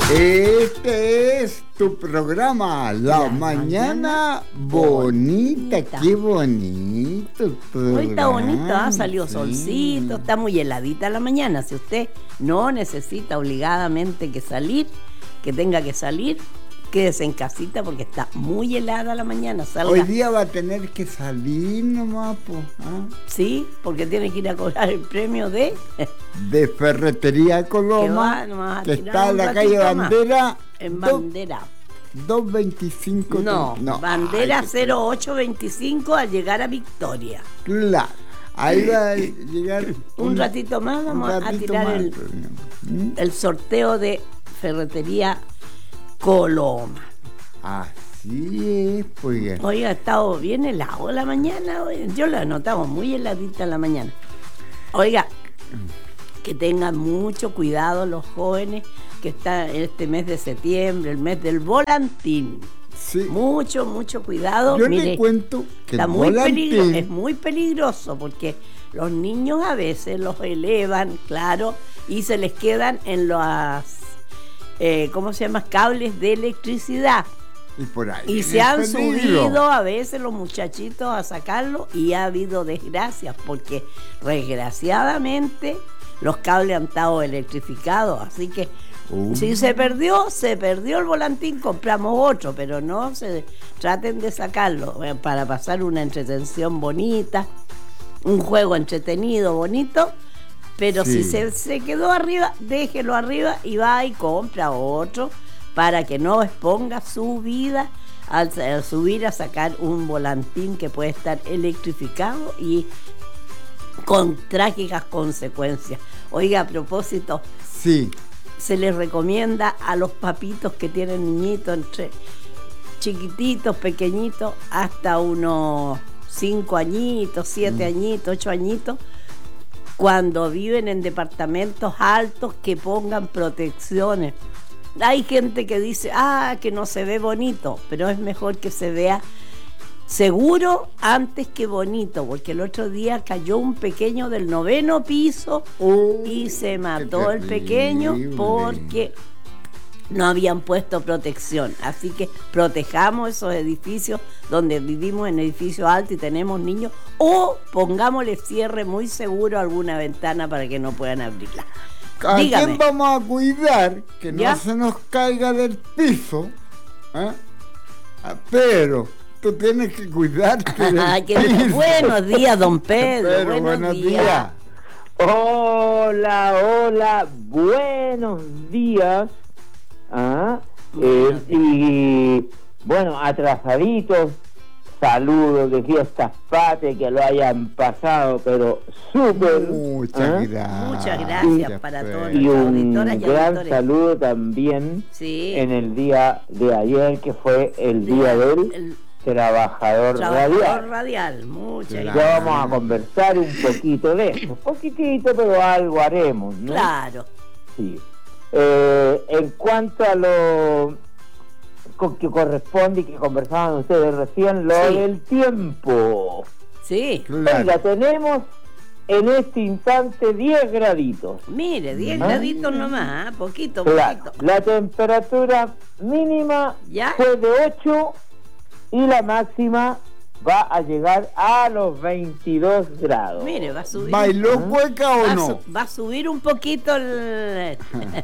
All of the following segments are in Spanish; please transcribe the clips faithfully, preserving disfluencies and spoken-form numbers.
Este es tu programa, La, La Mañana, mañana bonita. bonita. Qué bonito. Hoy está bonito, ha salido sí. solcito, está muy heladita la mañana. Si usted no necesita obligadamente que salir, que tenga que salir, quédese en casita porque está muy helada la mañana. Salga. Hoy día va a tener que salir nomás, po, ¿ah? Sí, porque tiene que ir a cobrar el premio de... de Ferretería Coloma, que, va, que está en la calle Bandera. Más. En Bandera. doscientos veinticinco. No, no, Bandera ay, cero ocho veinticinco al llegar a Victoria. Claro. Ahí va a llegar... un, un ratito más vamos ratito a tirar más, el, ¿Mm? el sorteo de Ferretería Coloma. Así es, pues. Hoy ha estado bien helado la mañana. Yo lo he notado muy heladita la mañana. Oiga, que tengan mucho cuidado los jóvenes, que está este mes de septiembre, el mes del volantín. Sí. Mucho, mucho cuidado. Yo Mire, le cuento que está el muy volantín... peligro, es muy peligroso porque los niños a veces los elevan, claro, y se les quedan en las... Eh, ¿cómo se llama? Cables de electricidad. Y por ahí. Y se han subido a veces los muchachitos a sacarlo y ha habido desgracias porque desgraciadamente los cables han estado electrificados. Así que uh. si se perdió, se perdió el volantín, compramos otro, pero no se traten de sacarlo para pasar una entretención bonita, un juego entretenido, bonito. Pero sí. si se, se quedó arriba, déjelo arriba y va y compra otro para que no exponga su vida al, al subir a sacar un volantín que puede estar electrificado y con trágicas consecuencias. Oiga, a propósito, sí. se les recomienda a los papitos que tienen niñitos entre chiquititos, pequeñitos, hasta unos cinco añitos, siete mm. añitos, ocho añitos, cuando viven en departamentos altos, que pongan protecciones. Hay gente que dice, ah, que no se ve bonito, pero es mejor que se vea seguro antes que bonito, porque el otro día cayó un pequeño del noveno piso uh, y se mató el pequeño porque no habían puesto protección. Así que protejamos esos edificios donde vivimos, en edificios altos y tenemos niños, o pongámosle cierre muy seguro a alguna ventana para que no puedan abrirla. ¿A Dígame. quién vamos a cuidar que no ¿Ya? se nos caiga del piso? ¿Eh? Pero tú tienes que cuidarte del piso. Buenos días, don Pedro. Pero, buenos, buenos días. días. Hola, hola, buenos días. Ah, eh, y bueno, atrasaditos, saludos de fiestas patrias, que lo hayan pasado, pero súper. Muchas ¿eh? gracias. Muchas gracias y, para todos y los un auditoras y gran auditores. saludo también sí. en el día de ayer, que fue el día, día del el, trabajador, trabajador radial. radial. Muchas claro. gracias. Ya vamos a conversar un poquito de eso, un poquitito, pero algo haremos, ¿no? Claro. Sí. Eh, en cuanto a lo que corresponde y que conversaban ustedes recién, lo sí. del tiempo. Sí. Claro. Oiga, tenemos en este instante diez graditos. Mire, diez ¿Ah? graditos nomás, ¿eh? poquito, claro. poquito. La temperatura mínima ¿Ya? fue de ocho y la máxima va a llegar a los veintidós grados. Mire, va a subir. ¿Bailó cueca o va no? Su, va a subir un poquito el...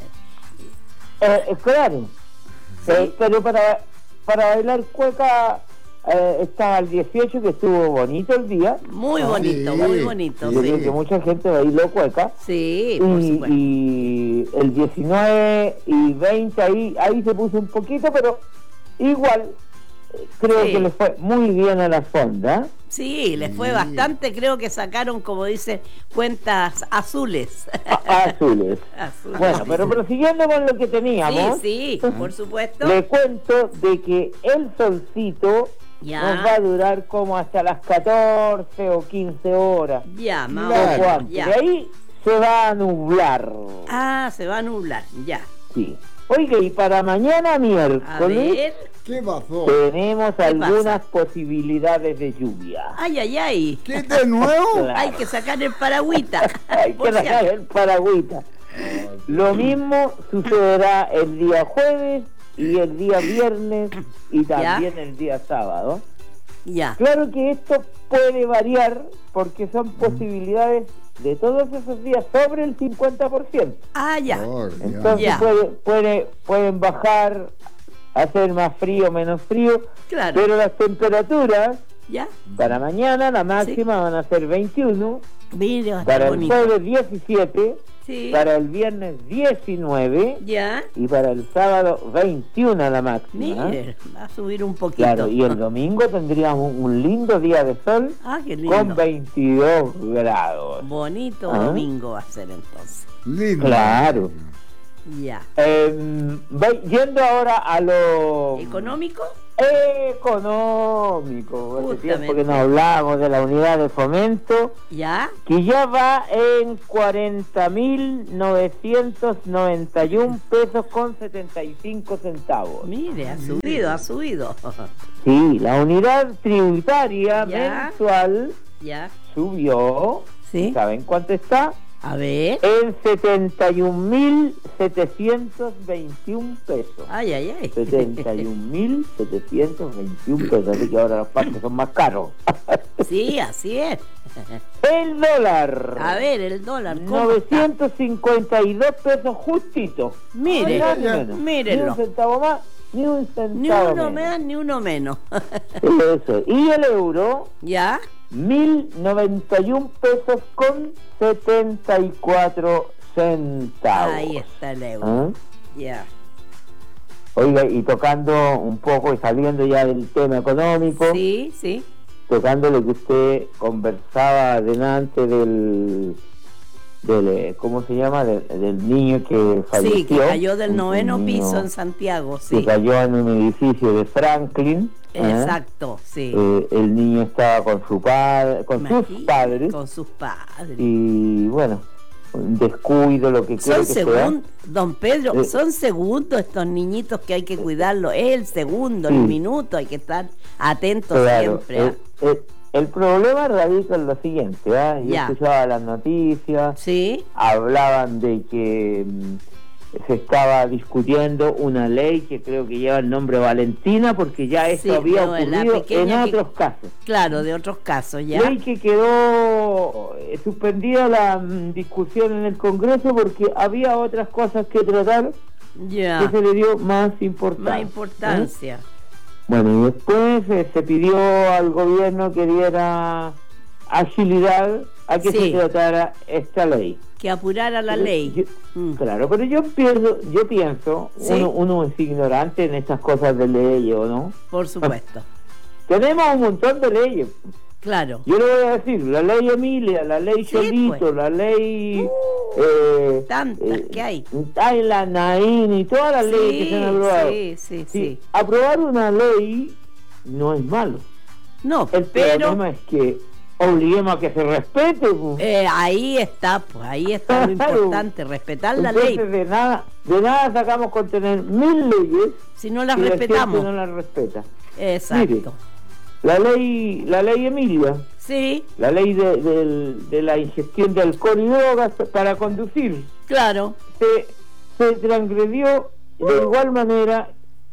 Eh, claro, ¿Sí? eh, pero para, para bailar cueca eh, está el dieciocho, que estuvo bonito el día. Muy bonito, sí, muy bonito. Yo sí. creo que mucha gente bailó cueca. Sí, por y, supuesto. Y el diecinueve y veinte ahí, ahí se puso un poquito, pero igual eh, creo sí. que le fue muy bien a la fonda. Sí, les fue sí. bastante, creo que sacaron, como dicen, cuentas azules. A azules. azules. Bueno, pero prosiguiendo con lo que teníamos. Sí, sí, por supuesto. Le cuento de que el solcito ya. nos va a durar como hasta las catorce o quince horas. Ya, más claro. ya. De ahí se va a nublar. Ah, se va a nublar, ya. Sí. Oiga, y para mañana miércoles... A ver... ¿Qué pasó? Tenemos ¿Qué algunas pasa? posibilidades de lluvia. Ay, ay, ay. ¿Qué de nuevo? Claro. Hay que sacar el paragüita. Hay que sacar el paragüita. Lo mismo sucederá el día jueves y el día viernes y también ¿Ya? el día sábado. Ya. Claro que esto puede variar porque son posibilidades de todos esos días sobre el cincuenta por ciento. Ah, ya. Oh, Entonces ya. Puede, puede, pueden bajar, hacer más frío, menos frío, claro. pero las temperaturas ¿Ya? para mañana la máxima sí. van a ser veintiuno, Mira, para el bonito. jueves diecisiete, sí. para el viernes diecinueve ¿Ya? y para el sábado veintiuno la máxima. Mire, va a subir un poquito. Claro, y el domingo tendríamos un, un lindo día de sol ah, qué lindo. con veintidós grados. Bonito ¿Ah? domingo va a ser entonces. Lindo. Claro. Ya. Eh, voy yendo ahora a lo ¿Económico? Económico. Hace Justamente. tiempo que no hablábamos de la unidad de fomento, ¿Ya? que ya va en cuarenta mil novecientos noventa y un pesos con setenta y cinco centavos. Mire, ha subido, ha subido. Sí, la unidad tributaria ¿Ya? mensual ¿Ya? subió. ¿Sí? ¿Saben cuánto está? A ver. En setenta y un mil setecientos veintiún pesos. Ay, ay, ay. setenta y un mil setecientos veintiún pesos, así que ahora los parques son más caros. Sí, así es. El dólar. A ver, el dólar. ¿cómo novecientos cincuenta y dos pesos justitos. Mire, Ay, nada menos. mírenlo. Ni un centavo más, ni un centavo Ni uno menos. más, ni uno menos. Eso. Y el euro, ¿Ya? mil noventa y un pesos con setenta y cuatro centavos. Ahí está el euro. ¿Ah? Ya. Oiga, y tocando un poco y saliendo ya del tema económico, Sí, sí. tocando lo que usted conversaba delante del, del eh, ¿cómo se llama? Del, del niño que falleció. Sí, que cayó del un- noveno un niño piso en Santiago, que sí. cayó en un edificio de Franklin. ¿eh? Exacto, sí. Eh, el niño estaba con su padre, con sus Imagínate, padres, Con sus padres. y bueno, un descuido, lo que quiera Son que sea. segundos, don Pedro, Eh. son segundos estos niñitos que hay que cuidarlos. Es el segundo, Sí. el minuto, hay que estar atentos Claro, siempre. ¿ah? el, el- el problema radica en lo siguiente, ¿ah? Yo Ya. escuchaba las noticias, Sí, hablaban de que mm, se estaba discutiendo una ley que creo que lleva el nombre Valentina, porque ya esto Sí, había no, la ocurrido en pequeña que- otros casos. claro, de otros casos, ¿ya? Ley que quedó eh, suspendida la mm, discusión en el Congreso porque había otras cosas que tratar que Ya, se le dio más importancia. más importancia. ¿eh? Bueno, y después eh, se pidió al gobierno que diera agilidad a que Sí. se tratara esta ley. Que apurara la Pero ley. yo- Mm. Claro, pero yo pienso, yo pienso, Sí. uno, uno es ignorante en estas cosas de leyes, ¿o no? Por supuesto. Tenemos un montón de leyes. Claro. Yo le voy a decir, la ley Emilia, la ley Sí, Cholito, pues. la ley... Uh, eh, tantas que hay. Hay la Naín y todas las leyes que se han aprobado. sí, sí, sí, Sí, aprobar una ley no es malo. No, El pero problema es que obliguemos a que se respete. pues. eh, ahí está, pues ahí está lo Claro. importante, respetar la Entonces, ley. de nada, de nada sacamos con tener mil leyes Si no las si la gente respetamos. no las respeta. Exacto. Mire. La ley, la ley Emilia, Sí, la ley de, del- de la ingestión de alcohol y drogas para conducir, claro. se, se transgredió de igual manera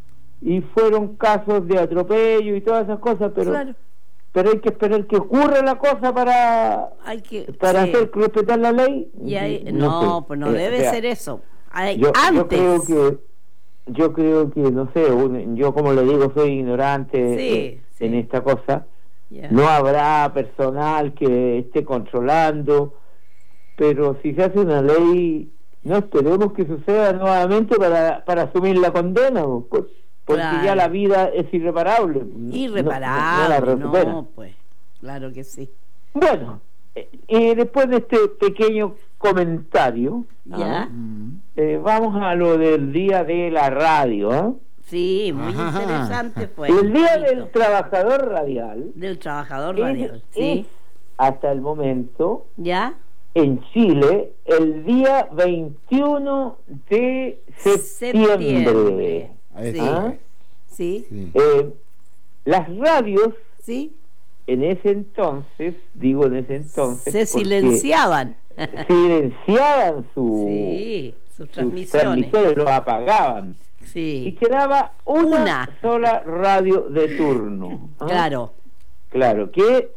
y fueron casos de atropello y todas esas cosas, pero Claro. pero hay que esperar que ocurra la cosa para Hay que para sí. hacer respetar la ley. Y ahí- no, sé. pues no Eh, debe o sea, ser eso. Hay- yo, yo antes. creo que yo creo que no sé, un- yo como le digo soy ignorante Sí, eh, sí. en esta cosa. Ya. No habrá personal que esté controlando, pero si se hace una ley, no esperemos que suceda nuevamente para, para asumir la condena, pues, porque Claro. ya la vida es irreparable. No- Irreparable, no la no, recupera. pues. Claro que sí. Bueno, eh, eh, después de este pequeño comentario, Ya. ¿ah? eh, vamos a lo del día de la radio. ¿ah? Sí, muy Ajá. interesante fue. El día bonito. del trabajador radial Del trabajador es- radial. es, Sí. hasta el momento ¿Ya? en Chile el día veintiuno de septiembre. Ahí Sí. está. ¿Ah? Sí. Sí. Eh, las radios Sí. en ese entonces, digo en ese entonces, Se porque silenciaban. silenciaban su, sí, sus sus transmisiones. transmisores, los apagaban. Sí. Y quedaba una, Una. sola radio de turno. ¿ah? Claro. Claro, que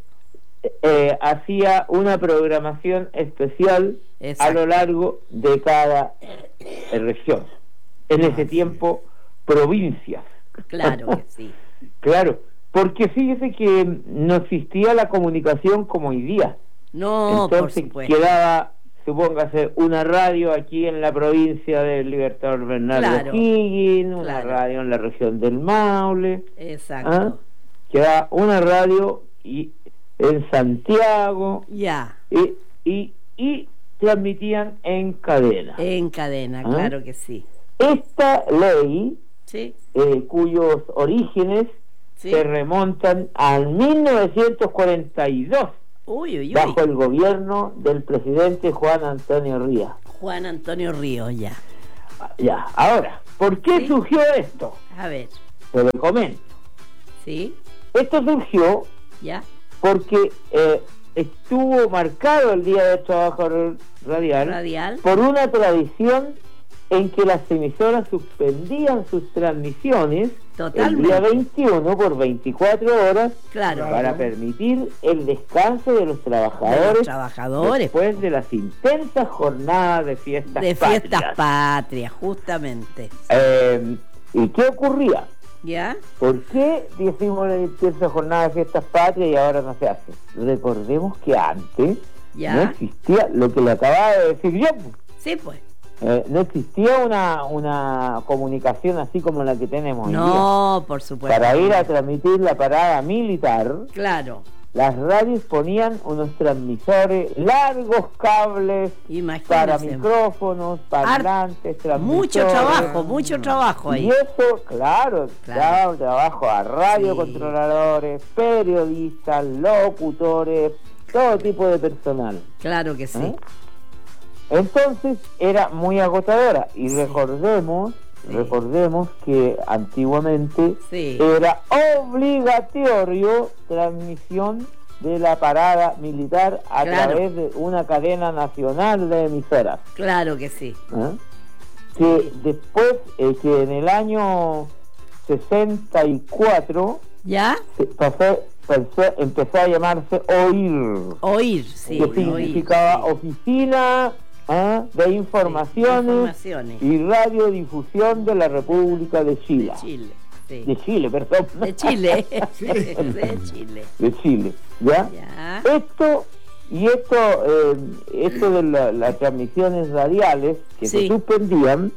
eh, hacía una programación especial Exacto. a lo largo de cada eh, región. En ese tiempo, provincias. Claro que sí. Claro, porque fíjese que no existía la comunicación como hoy día. No, por Entonces supuesto. quedaba, supóngase, una radio aquí en la provincia del Libertador Bernardo Claro, Higgins, una claro. radio en la región del Maule. Exacto. ¿ah? Quedaba una radio y en Santiago Ya. y, y, y transmitían en cadena. En cadena, ¿Ah? claro que sí. Esta ley, Sí, eh, cuyos orígenes sí. se remontan al mil novecientos cuarenta y dos, Uy, uy, uy. bajo el gobierno del presidente Juan Antonio Ríos. Juan Antonio Ríos, ya. Ya, ahora, ¿por qué Sí. surgió esto? A ver, Se lo comento. ¿sí? Esto surgió ¿Ya? porque eh, estuvo marcado el Día del Trabajador Radial, Radial. por una tradición en que las emisoras suspendían sus transmisiones Totalmente. el día veintiuno por veinticuatro horas Claro. para permitir el descanso de los trabajadores, De los trabajadores. después de las intensas jornadas de fiestas De fiestas patrias. patrias, justamente. Eh, ¿Y qué ocurría? ¿Ya? ¿Por qué decimos la intensa jornada de fiestas patrias y ahora no se hace? Recordemos que antes Ya. no existía lo que le acababa de decir yo. Sí, pues. Eh, no existía una, una comunicación así como la que tenemos hoy No, por día. supuesto. Para ir a transmitir la parada militar, Claro. las radios ponían unos transmisores, largos cables Imagínense. para micrófonos, parlantes, transmisores. Mucho trabajo, mucho trabajo ahí. Y eso, claro, Claro. daba un trabajo a radiocontroladores, Sí. periodistas, locutores, todo tipo de personal. Claro que sí. ¿Eh? Entonces era muy agotadora y Sí. recordemos, Sí. recordemos que antiguamente Sí. era obligatorio transmisión de la parada militar a Claro. través de una cadena nacional de emisoras. Claro que sí. ¿eh? Que después, eh, que en el año sesenta y cuatro ¿Ya? se pasó, pasó- empezó a llamarse OIR, Oír, sí. que oír, significaba sí. Oficina ¿eh? de Informaciones, Informaciones. y Radiodifusión de la República de Chile. De Chile. Sí. De Chile, perdón. De Chile. De Chile. De Chile, ¿ya? Ya. Esto, y esto, eh, esto de la- las transmisiones radiales que Sí. se suspendían,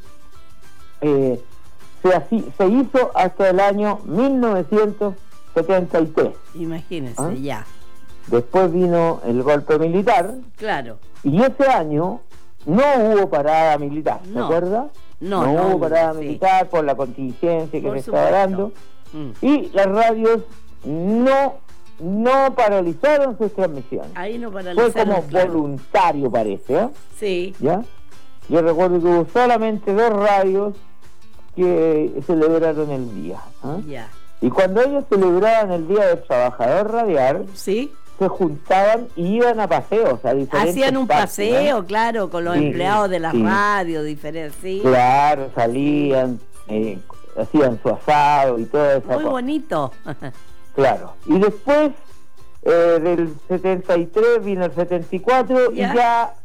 eh, se, así, se hizo hasta el año mil novecientos setenta y tres. Imagínense, ¿Ah? ya. Después vino el golpe militar, Claro. y ese año no hubo parada militar, ¿se No. acuerda? No, no hubo hubo, parada sí. militar por la contingencia que Por se estaba supuesto. dando, Mm. y las radios no, no paralizaron sus transmisiones. Ahí no Fue paralizaron. como claro. voluntario, parece, ¿eh? Sí. ¿Ya? Yo recuerdo que hubo solamente dos radios que celebraron el día. ¿eh? Ya. Y cuando ellos celebraban el Día del Trabajador Radial, Sí. se juntaban y iban a paseos a diferentes Hacían un partes, paseo, ¿eh? claro, con los Sí, empleados de la sí. radio, diferentes. Sí. Claro, salían, eh, hacían su asado y todo eso. Muy bonito. Claro. Y después eh, del setenta y tres vino el setenta y cuatro Ya. y ya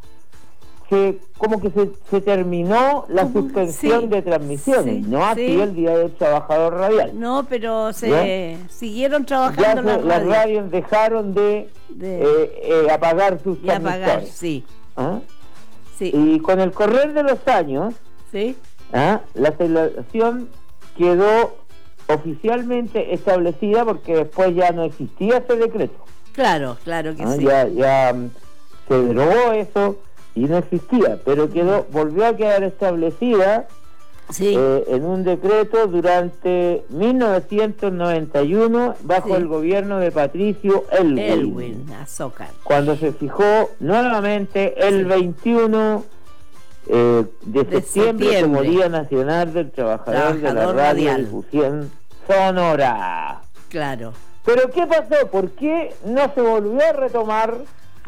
se, como que se, se terminó la Como- suspensión sí, de transmisiones, sí, no así sí. el Día del Trabajador Radial. No, pero se ¿Ya? siguieron Ya trabajando se- las las radios. radios dejaron de, De- eh, eh, apagar sus Y apagar, transmisores. sí. ¿Ah? Sí. Y con el correr de los años, Sí. ¿ah? la celebración quedó oficialmente establecida porque después ya no existía ese decreto. Claro, claro que ¿ah? sí. Ya, ya mm, se derogó eso y no existía, pero quedó, volvió a quedar establecida Sí. eh, en un decreto durante mil novecientos noventa y uno bajo Sí. el gobierno de Patricio Elwin, Elwin, Azócar. cuando se fijó nuevamente el Sí. veintiuno eh, de, De septiembre, como septiembre. Día Nacional del Trabajador, de la Trabajador radial. Radiodifusión Sonora. Claro. Pero ¿qué pasó? ¿Por qué no se volvió a retomar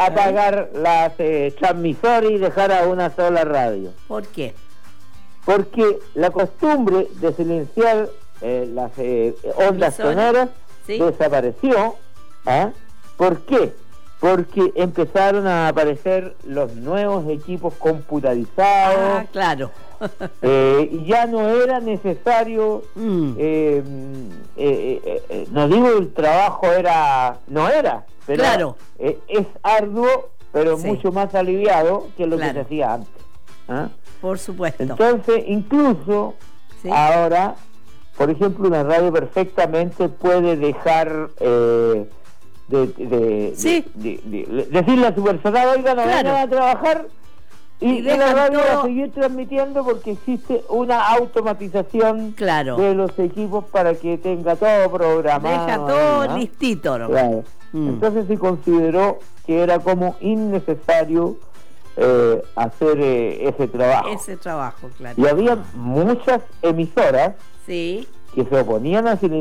apagar las eh, transmisoras y dejar a una sola radio. ¿Por qué? Porque la costumbre de silenciar eh, las eh, ondas sonoras ¿sí? desapareció. ¿Ah? ¿Por qué? Porque empezaron a aparecer los nuevos equipos computarizados. Ah, claro. eh, y ya no era necesario, mm. eh, eh, eh, eh, no digo el trabajo era, no era, pero claro. eh, es arduo, pero sí. mucho más aliviado que lo claro. que se hacía antes. ¿Ah? Por supuesto. Entonces, incluso sí. ahora, por ejemplo, una radio perfectamente puede dejar eh, de, de, sí. de, de, de, de decirle a su personal, oiga, no claro. vengan a trabajar y, y la radio todo... va a seguir transmitiendo porque existe una automatización claro. de los equipos para que tenga todo programado. Deja todo ¿no? listito, ¿no? Claro. Mm. Entonces se consideró que era como innecesario Eh, hacer eh, ese trabajo. Ese trabajo, claro. Y había muchas emisoras sí. que se oponían a silenciar